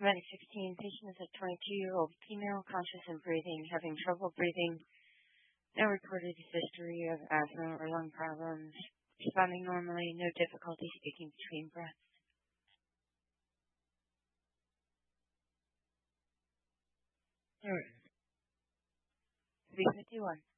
Med 16, patient is a 22-year-old female, conscious and breathing, having trouble breathing. No reported history of asthma or lung problems. Responding normally, no difficulty speaking between breaths. All right. 351.